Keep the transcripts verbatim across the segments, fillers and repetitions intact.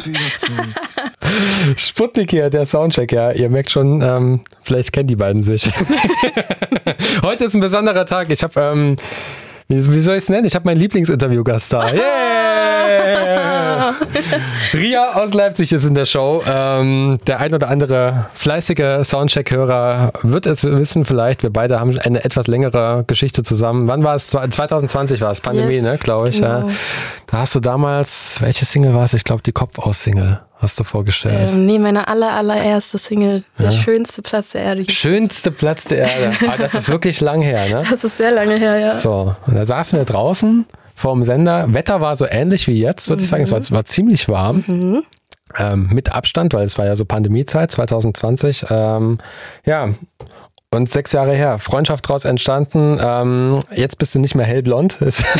jetzt wieder zu. Sputnik hier, der Soundcheck, ja. Ihr merkt schon, ähm, vielleicht kennen die beiden sich. Heute ist ein besonderer Tag. Ich habe, ähm, wie, wie soll ich es nennen? Ich habe meinen Lieblingsinterviewgast da. Yeah! Ria aus Leipzig ist in der Show. Ähm, der ein oder andere fleißige Soundcheck-Hörer wird es wissen vielleicht. Wir beide haben eine etwas längere Geschichte zusammen. Wann war es? zwanzig zwanzig war es, Pandemie, yes, ne, glaube ich. Genau. Ja. Da hast du damals, welche Single war es? Ich glaube, die Kopf-Aus-Single hast du vorgestellt. Ähm, nee, meine aller, allererste Single. Der ja. schönste Platz der Erde. Schönste Platz der Erde. Ah, das ist wirklich lang her, ne? Das ist sehr lange her, ja. So, und da saßen wir draußen vorm Sender. Wetter war so ähnlich wie jetzt, würde mhm. ich sagen. Es war, es war ziemlich warm. Mhm. Ähm, mit Abstand, weil es war ja so Pandemiezeit zwanzig zwanzig. Ähm, ja, und sechs Jahre her. Freundschaft draus entstanden. Ähm, jetzt bist du nicht mehr hellblond.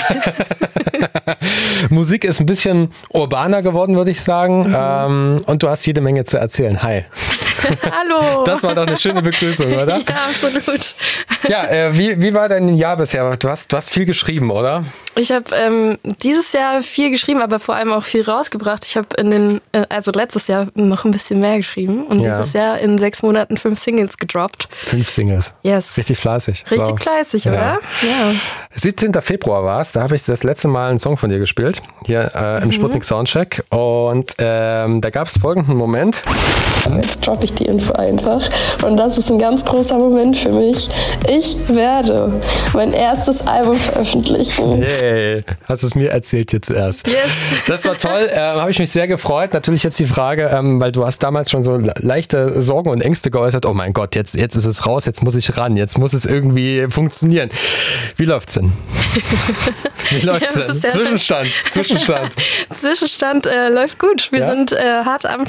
Musik ist ein bisschen urbaner geworden, würde ich sagen. Mhm. Ähm, und du hast jede Menge zu erzählen. Hi. Hallo. Das war doch eine schöne Begrüßung, oder? Ja, absolut. Ja, äh, wie, wie war dein Jahr bisher? Du hast, du hast viel geschrieben, oder? Ich habe ähm, dieses Jahr viel geschrieben, aber vor allem auch viel rausgebracht. Ich habe in den, äh, also letztes Jahr noch ein bisschen mehr geschrieben und ja. dieses Jahr in sechs Monaten fünf Singles gedroppt. Fünf Singles? Yes. Richtig fleißig. Richtig wow. fleißig, ja. oder? Ja. siebzehnten Februar war es, da habe ich das letzte Mal einen Song von dir gespielt, hier äh, im mhm. Sputnik Soundcheck, und ähm, da gab es folgenden Moment. Jetzt droppe ich die Info einfach und das ist ein ganz großer Moment für mich. Ich werde mein erstes Album veröffentlichen. Hey, hast du es mir erzählt hier zuerst. Yes. Das war toll, ähm, habe ich mich sehr gefreut. Natürlich jetzt die Frage, ähm, weil du hast damals schon so leichte Sorgen und Ängste geäußert. Oh mein Gott, jetzt, jetzt ist es raus, jetzt muss ich ran, jetzt muss es irgendwie funktionieren. Wie läuft's denn? Wie läuft's ja, denn? Ja Zwischenstand, Zwischenstand. Zwischenstand äh, läuft gut. Wir ja? sind äh, hart am